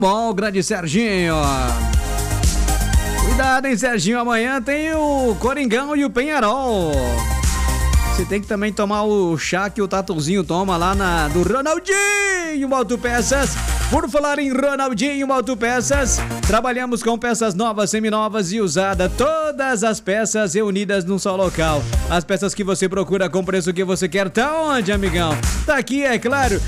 Bom, grande Serginho. Cuidado, hein, Serginho, amanhã tem o Coringão e o Penharol. Você tem que também tomar o chá que o Tatuzinho toma lá do Ronaldinho Autopeças. Por falar em Ronaldinho Autopeças, trabalhamos com peças novas, seminovas e usadas. Todas as peças reunidas num só local. As peças que você procura com o preço que você quer. Tá onde, amigão? Tá aqui, é claro.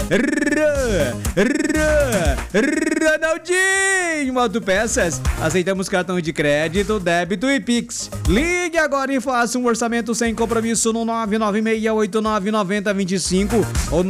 Ronaldinho Autopeças. Aceitamos cartão de crédito, débito e Pix. Ligue agora e faça um orçamento sem compromisso no 996899025 ou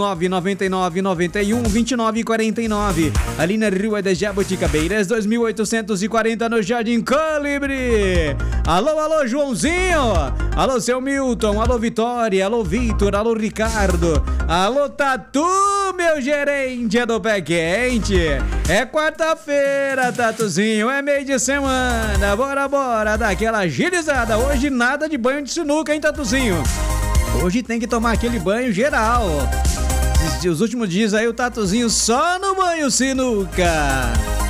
999912949. Ali na Rua das Jabuticabeiras, 2840 no Jardim Colibre. Alô, alô, Joãozinho. Alô, seu Milton. Alô, Vitória. Alô, Vitor. Alô, Ricardo. Alô, Tatu, meu gerente do Pé Quente. É quarta-feira, Tatuzinho. É meio de semana. Bora, dá aquela agilizada. Hoje nada de banho de sinuca, hein, Tatuzinho? Hoje tem que tomar aquele banho geral. Os últimos dias aí o Tatuzinho só no banho sinuca.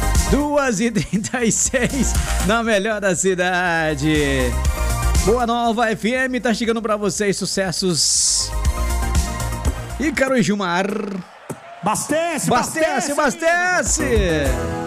2h36 na melhor da cidade. Boa Nova FM tá chegando pra vocês sucessos. Ícaro e Gilmar. Abastece!